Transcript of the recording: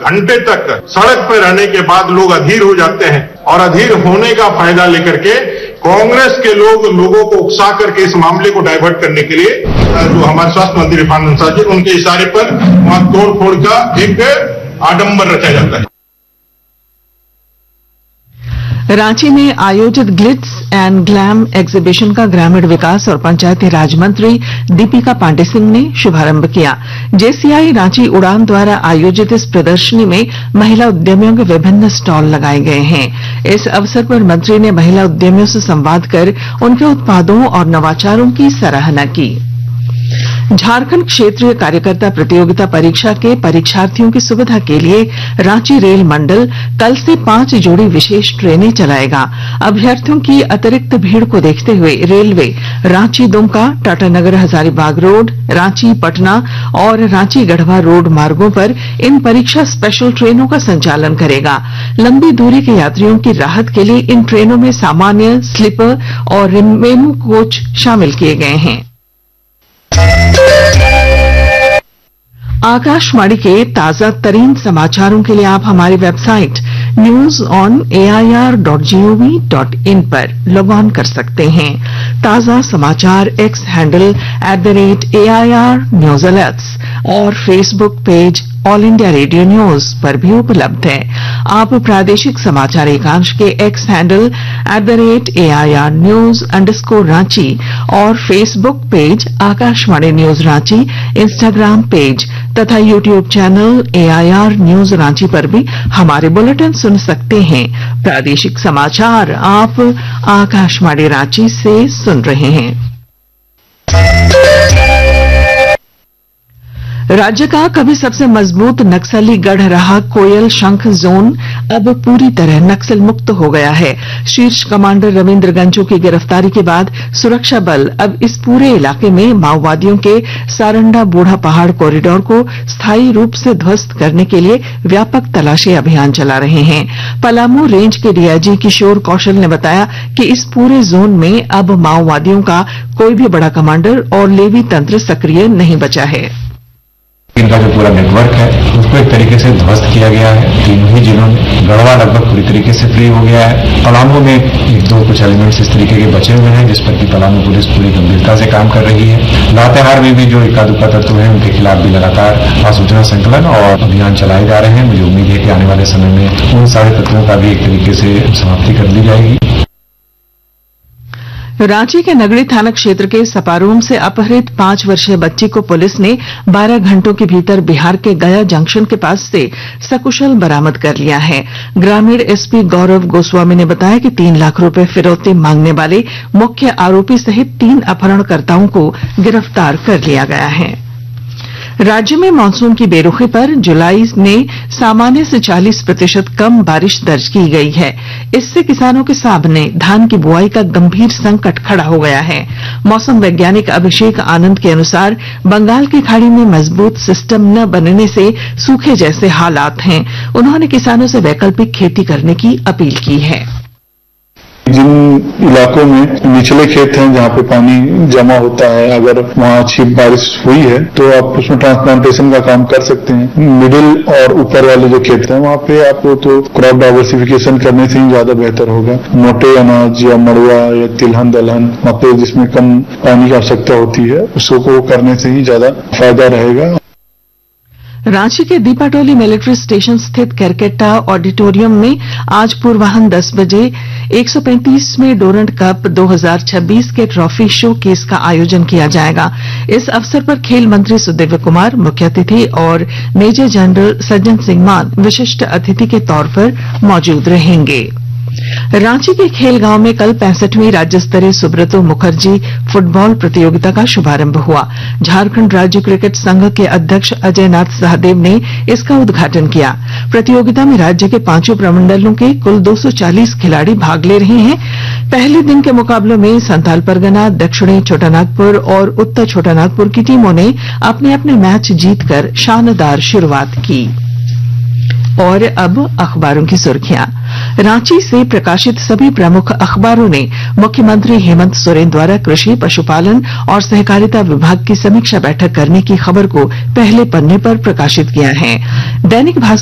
घंटे तक सड़क पर रहने के बाद लोग अधीर हो जाते हैं और अधीर होने का फायदा लेकर के कांग्रेस के लोगों को उकसा करके इस मामले को डाइवर्ट करने के लिए जो हमारे स्वास्थ्य मंत्री इरफान अंसारी जी उनके इशारे पर वहां तोड़फोड़ का एक आडंबर रचा जाता है। रांची में आयोजित ग्लिट्स एंड ग्लैम एग्जीबिशन का ग्रामीण विकास और पंचायती राज मंत्री दीपिका पांडे सिंह ने शुभारंभ किया। जेसीआई रांची उड़ान द्वारा आयोजित इस प्रदर्शनी में महिला उद्यमियों के विभिन्न स्टॉल लगाए गए हैं। इस अवसर पर मंत्री ने महिला उद्यमियों से संवाद कर उनके उत्पादों और नवाचारों की सराहना की। झारखंड क्षेत्रीय कार्यकर्ता प्रतियोगिता परीक्षा के परीक्षार्थियों की सुविधा के लिए रांची रेल मंडल कल से 5 जोड़ी विशेष ट्रेनें चलाएगा। अभ्यर्थियों की अतिरिक्त भीड़ को देखते हुए रेलवे रांची दुमका, टाटानगर हजारीबाग रोड, रांची पटना और रांची गढ़वा रोड मार्गों पर इन परीक्षा स्पेशल ट्रेनों का संचालन करेगा। लंबी दूरी के यात्रियों की राहत के लिए इन ट्रेनों में सामान्य, स्लीपर और मेमू कोच शामिल किए गए हैं। आकाशवाणी के ताजा तरीन समाचारों के लिए आप हमारी वेबसाइट newsonair.gov.in पर लॉग ऑन कर सकते हैं। ताजा समाचार x handle @AIR news alerts और Facebook page all India radio news पर भी उपलब्ध है। आप प्रादेशिक समाचार एकांश के एक्स हैंडल @AIR news_रांची और Facebook page Akashvani news Ranchi, Instagram page तथा YouTube channel AIR news Ranchi पर भी हमारे बुलेटिन सुन सकते हैं। प्रादेशिक समाचार आप आकाशवाणी रांची से सुन रहे हैं। राज्य का कभी सबसे मजबूत नक्सली गढ़ रहा कोयल शंख जोन अब पूरी तरह नक्सल मुक्त हो गया है। शीर्ष कमांडर रविंद्र गंजू की गिरफ्तारी के बाद सुरक्षा बल अब इस पूरे इलाके में माओवादियों के सारंडा बूढ़ा पहाड़ कॉरिडोर को स्थायी रूप से ध्वस्त करने के लिए व्यापक तलाशी अभियान चला रहे हैं। पलामू रेंज के डीआईजी किशोर कौशल ने बताया कि इस पूरे जोन में अब माओवादियों का कोई भी बड़ा कमांडर और लेवी तंत्र सक्रिय नहीं बचा है। इनका जो पूरा नेटवर्क है उसको एक तरीके से ध्वस्त किया गया है। तीनों ही जिलों में गढ़वा लगभग पूरी तरीके से फ्री हो गया है। पलामू में एक दो कुछ एलिमेंट्स इस तरीके के बचे हुए हैं जिस पर कि पलामू पुलिस पूरी गंभीरता से काम कर रही है। लातेहार में भी जो इक्का दुक्का तत्व हैं उनके खिलाफ भी लगातार सूचना संकलन और अभियान चलाए जा रहे हैं। मुझे उम्मीद है कि आने वाले समय में उन सारे तत्वों का भी एक तरीके से समाप्ति कर ली जाएगी। रांची के नगड़ी थाना क्षेत्र के सपारूम से अपहृत 5 वर्षीय बच्ची को पुलिस ने 12 घंटों के भीतर बिहार के गया जंक्शन के पास से सकुशल बरामद कर लिया है। ग्रामीण एसपी गौरव गोस्वामी ने बताया कि 3 लाख रुपए फिरौती मांगने वाले मुख्य आरोपी सहित 3 अपहरणकर्ताओं को गिरफ्तार कर लिया गया है। राज्य में मानसून की बेरुखी पर जुलाई में सामान्य से 40% कम बारिश दर्ज की गई है। इससे किसानों के सामने धान की बुआई का गंभीर संकट खड़ा हो गया है। मौसम वैज्ञानिक अभिषेक आनंद के अनुसार बंगाल की खाड़ी में मजबूत सिस्टम न बनने से सूखे जैसे हालात हैं। उन्होंने किसानों से वैकल्पिक खेती करने की अपील की है। जिन इलाकों में निचले खेत हैं जहाँ पे पानी जमा होता है, अगर वहाँ अच्छी बारिश हुई है तो आप उसमें ट्रांसप्लांटेशन का काम कर सकते हैं। मिडिल और ऊपर वाले जो खेत हैं वहाँ पे आपको तो क्रॉप डाइवर्सिफिकेशन करने से ही ज्यादा बेहतर होगा। मोटे अनाज या मड़ुआ या तिलहन दलहन वहाँ पे जिसमें कम पानी की आवश्यकता होती है उसको करने से ही ज्यादा फायदा रहेगा। रांची के दीपाटोली मिलिट्री स्टेशन स्थित केरकेट्टा ऑडिटोरियम में आज पूर्वाह्न 10 बजे 135वें डोरंड कप 2026 के ट्रॉफी शो केस का आयोजन किया जाएगा। इस अवसर पर खेल मंत्री सुदेव कुमार मुख्य अतिथि और मेजर जनरल सज्जन सिंह मान विशिष्ट अतिथि के तौर पर मौजूद रहेंगे। रांची के खेलगांव में कल 65वीं राज्य स्तरीय सुब्रतो मुखर्जी फुटबॉल प्रतियोगिता का शुभारंभ हुआ। झारखंड राज्य क्रिकेट संघ के अध्यक्ष अजय नाथ सहदेव ने इसका उद्घाटन किया। प्रतियोगिता में राज्य के 5 प्रमंडलों के कुल 240 खिलाड़ी भाग ले रहे हैं। पहले दिन के मुकाबलों में संथाल परगना, दक्षिणी छोटानागपुर और उत्तर छोटानागपुर की टीमों ने अपने अपने मैच जीतकर शानदार शुरुआत की। और अब अखबारों की सुर्खियां। रांची से प्रकाशित सभी प्रमुख अखबारों ने मुख्यमंत्री हेमंत सोरेन द्वारा कृषि, पशुपालन और सहकारिता विभाग की समीक्षा बैठक करने की खबर को पहले पन्ने पर प्रकाशित किया है। दैनिक भास्कर